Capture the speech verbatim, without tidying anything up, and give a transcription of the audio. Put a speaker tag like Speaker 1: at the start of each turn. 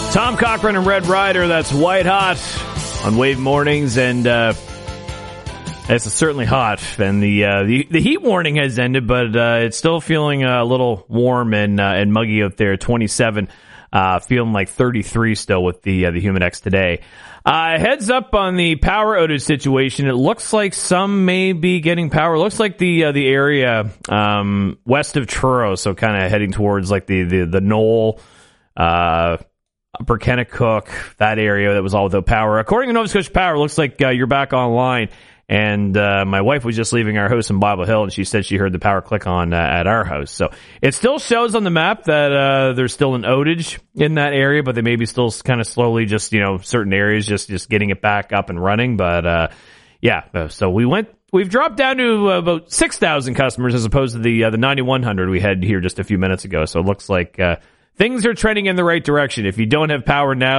Speaker 1: Tom Cochran and Red Rider, that's White Hot on Wave Mornings, and uh, it's certainly hot. And the, uh, the the heat warning has ended, but uh, it's still feeling a little warm and uh, and muggy out there. twenty-seven, uh, feeling like thirty-three still with the uh, the Humidex today. Uh, heads up on the power outage situation. It looks like some may be getting power. It looks like the uh, the area um, west of Truro, so kind of heading towards like the the the Knoll, uh, Upper Kennecook, that area that was all without power. According to Nova Scotia Power, it looks like uh, you're back online. And uh, my wife was just leaving our house in Bible Hill, and she said she heard the power click on uh, at our house. So it still shows on the map that uh, there's still an outage in that area, but they may be still kind of slowly just, you know, certain areas just, just getting it back up and running. But, uh, yeah, so we went, we've dropped down to about six thousand customers as opposed to the uh, the ninety-one hundred we had here just a few minutes ago. So it looks like uh, things are trending in the right direction. If you don't have power now,